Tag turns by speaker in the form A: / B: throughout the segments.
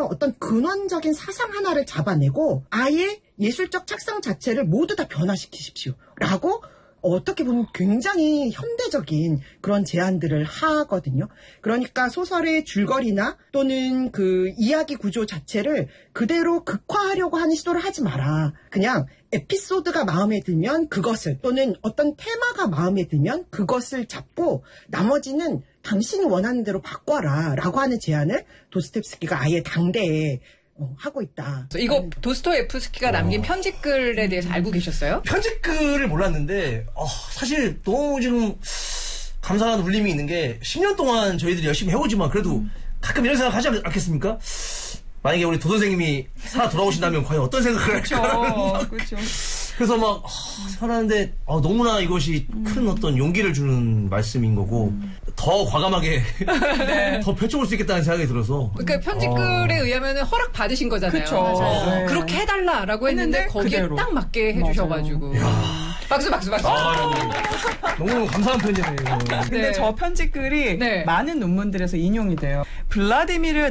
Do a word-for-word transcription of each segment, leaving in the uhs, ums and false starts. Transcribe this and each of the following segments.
A: 어떤 근원적인 사상 하나를 잡아내고 아예 예술적 착상 자체를 모두 다 변화시키십시오. 라고 어떻게 보면 굉장히 현대적인 그런 제안들을 하거든요. 그러니까 소설의 줄거리나 또는 그 이야기 구조 자체를 그대로 극화하려고 하는 시도를 하지 마라. 그냥 에피소드가 마음에 들면 그것을, 또는 어떤 테마가 마음에 들면 그것을 잡고 나머지는 당신이 원하는 대로 바꿔라 라고 하는 제안을 도스토옙스키가 아예 당대에 어, 하고 있다.
B: 이거 도스토옙스키가 남긴 어. 편집글에 대해서 알고 계셨어요?
C: 편집글을 몰랐는데 어, 사실 너무 지금 감사한 울림이 있는 게 십 년 동안 저희들이 열심히 해오지만 그래도 음. 가끔 이런 생각 하지 않겠습니까? 만약에 우리 도 선생님이 살아 돌아오신다면 과연 어떤 생각을 할까?
D: 그렇죠.
C: 그래서 막 어, 살았는데 어, 너무나 이것이 음. 큰 어떤 용기를 주는 말씀인 거고 음. 더 과감하게 네. 더 펼쳐볼 수 있겠다는 생각이 들어서.
B: 그러니까 편집글에 어. 의하면 허락 받으신 거잖아요.
D: 그렇죠.
B: 네. 그렇게 해달라라고 했는데 거기에 그대로. 딱 맞게 해주셔가지고. 박수 박수 박수.
C: 아, 너무 감사한 편지네요.
D: 근데
B: 네.
D: 저 편집글이 네. 많은 논문들에서 인용이 돼요. 블라디미르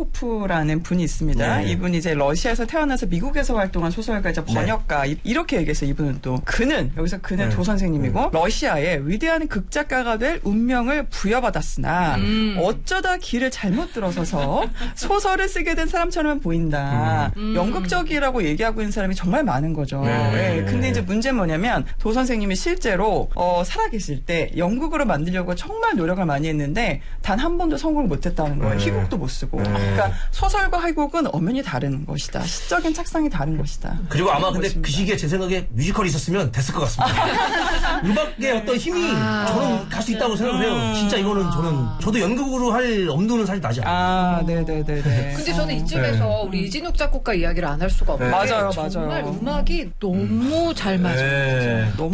D: 나보코프라는 분이 있습니다. 네. 이분이 이제 러시아에서 태어나서 미국에서 활동한 소설가이자 번역가. 네. 이렇게 얘기해서 이분은 또 그는 여기서 그는 네. 도 선생님이고 네. 러시아에 위대한 극작가가 될 운명을 부여받았으나 음. 어쩌다 길을 잘못 들어서서 소설을 쓰게 된 사람처럼 보인다. 음. 연극적이라고 얘기하고 있는 사람이 정말 많은 거죠. 네. 네. 근데 이제 문제는 뭐냐면 도 선생님이 실제로 어, 살아계실 때 연극으로 만들려고 정말 노력을 많이 했는데 단 한 번도 성공을 못했다는 거예요. 네. 희곡도 못 쓰고. 네. 그러니까 소설과 희곡은 엄연히 다른 것이다. 시적인 착상이 다른 것이다.
C: 그리고 아마 근데 것입니다. 그 시기에 제 생각에 뮤지컬이 있었으면 됐을 것 같습니다. 음악의 네. 어떤 힘이 아~ 저는 갈 수 있다고 생각을 해요. 진짜 이거는 저는 저도 연극으로 할 엄두는 사실 나지 않아요.
D: 아, 네네네네.
B: 근데 저는 이쯤에서 네. 우리 이진욱 작곡가 이야기를 안 할 수가 없어요.
D: 네. 맞아요,
B: 정말
D: 맞아요.
B: 음악이 너무 잘 맞아요.
C: 네.
B: 너무...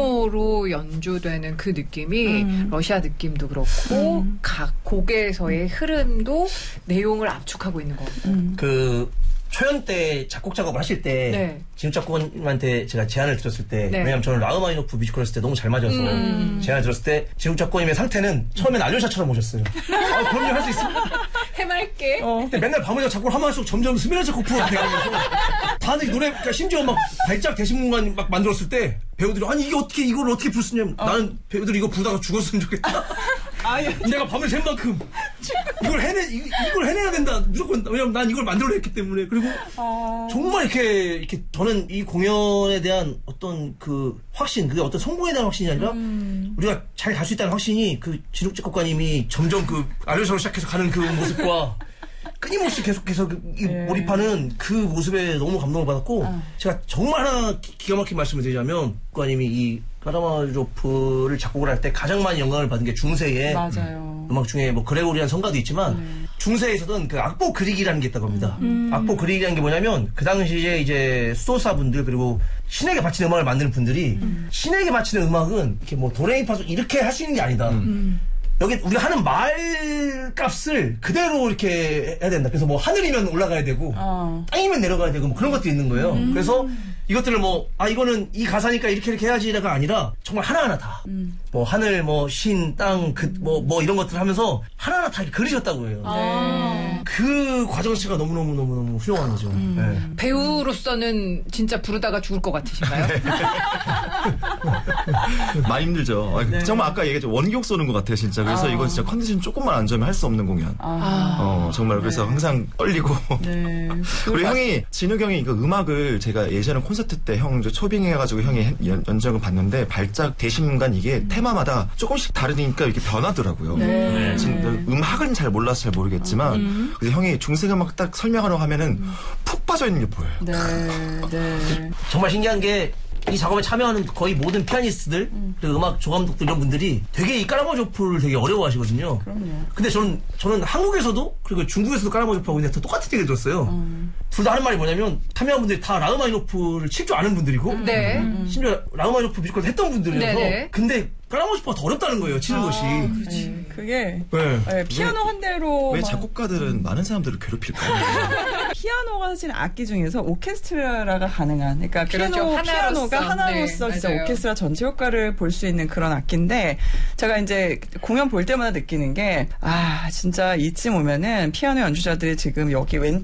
B: 피아노로 연주되는 그 느낌이
D: 음.
B: 러시아 느낌도 그렇고
D: 음.
B: 각 곡에서의 흐름도 내용을 압축하고 있는 거고.
D: 음.
C: 그 초연 때 작곡 작업을 하실 때
B: 네.
C: 진욱 작곡님한테 제가 제안을 드렸을 때
B: 네.
C: 왜냐면 저는 라흐마니노프 뮤지컬 했을 때 너무 잘 맞아서
B: 음.
C: 제안을 드렸을 때 진욱 작곡님의 상태는 처음엔 알료샤처럼 오셨어요. 아, 그럼요, 할 수 있습니다.
B: 해맑게.
C: 어. 근데 맨날 밤에 작곡을 하면 할수록 점점 스미라자 코프가 돼가면서 다들 노래, 그러니까 심지어 막 발작 대신공간 막 만들었을 때 배우들이 아니 이게 어떻게 이걸 어떻게 부를 수 있냐면 어. 나는 배우들이 이거 부르다가 죽었으면 좋겠다. 아, 예. 내가 밤을 샌 만큼 이걸 해내 이, 이걸 해내야 된다 무조건. 왜냐면 난 이걸 만들어냈기 때문에. 그리고 아... 정말 이렇게 이렇게 저는 이 공연에 대한 어떤 그 확신, 그게 어떤 성공에 대한 확신이 아니라 음... 우리가 잘 갈 수 있다는 확신이 그 진욱 작곡가님이 점점 그 아류사로 시작해서 가는 그 모습과 끊임없이 계속해서 그 이 네. 몰입하는 그 모습에 너무 감동을 받았고 아. 제가 정말 하나 기, 기가 막힌 말씀을 드리자면 작곡가님이 이 카라마조프를 작곡을 할 때 가장 많이 영감을 받은 게 중세의
D: 맞아요.
C: 음악 중에 뭐 그레고리안 성가도 있지만 네. 중세에서는 그 악보 그리기라는 게 있다고 합니다. 음. 악보 그리기라는 게 뭐냐면 그 당시에 이제 수도사분들 그리고 신에게 바치는 음악을 만드는 분들이 음. 신에게 바치는 음악은 이렇게 뭐 도레미파소 이렇게 할 수 있는 게 아니다. 음. 여기 우리가 하는 말 값을 그대로 이렇게 해야 된다. 그래서 뭐 하늘이면 올라가야 되고 어. 땅이면 내려가야 되고 뭐 그런 것도 있는 거예요. 음. 그래서 이것들을 뭐 아 이거는 이 가사니까 이렇게 이렇게 해야지가 아니라 정말 하나하나 다 뭐 음. 하늘 뭐 신 땅 그 뭐 뭐 이런 것들 하면서 하나하나 다 그리셨다고 해요.
B: 아.
C: 그 과정 자체가 너무 너무 너무 너무 훌륭한 거죠. 음.
B: 네. 배우로서는 진짜 부르다가 죽을 것 같으신가요?
E: 많이 힘들죠. 네. 정말 아까 얘기했죠. 원격 쏘는 것 같아요, 진짜. 그래서 아. 이건 진짜 컨디션 조금만 안 좋으면 할 수 없는 공연.
D: 아.
E: 어, 정말 그래서 네. 항상 떨리고.
D: 네.
E: 우리 형이, 진욱 형이 그 음악을 제가 예전에 콘서트 때 형 초빙해가지고 형이 연, 연주를 봤는데 발작 대신간 이게 음. 테마마다 조금씩 다르니까 이렇게 변하더라고요.
D: 네.
E: 네. 음악은 잘 몰라서 잘 모르겠지만
D: 음.
E: 그래서 형이 중세음악 딱 설명하려고 하면은 음. 푹 빠져있는 게 보여요.
D: 네. 네.
C: 정말 신기한 게 이 작업에 참여하는 거의 모든 피아니스트들 음. 그리고 음악 조감독들 이런 분들이 되게 이 까라마조프를 되게 어려워하시거든요.
D: 그럼요.
C: 근데 저는 저는 한국에서도 그리고 중국에서도 까라마조프하고 있는데 똑같은 얘기를 들었어요.
D: 음.
C: 둘 다 하는 말이 뭐냐면 참여한 분들이 다 라흐마니노프를 칠 줄 아는 분들이고
B: 음. 네.
C: 심지어 라흐마니노프 뮤지컬 했던 분들이라서
B: 네네.
C: 근데 까라마조프가 더 어렵다는 거예요. 치는
D: 아,
C: 것이.
D: 그렇지. 그게
C: 네.
D: 네, 피아노 한 대로
E: 왜
D: 막...
E: 작곡가들은 많은 사람들을 괴롭힐까요?
D: 피아노가 사실 악기 중에서 오케스트라가 가능한, 그러니까
B: 그렇죠.
D: 피아노,
B: 하나로서.
D: 피아노가 하나로서
B: 네,
D: 진짜
B: 맞아요.
D: 오케스트라 전체 효과를 볼 수 있는 그런 악기인데, 제가 이제 공연 볼 때마다 느끼는 게, 아, 진짜 이쯤 오면은 피아노 연주자들이 지금 여기 왼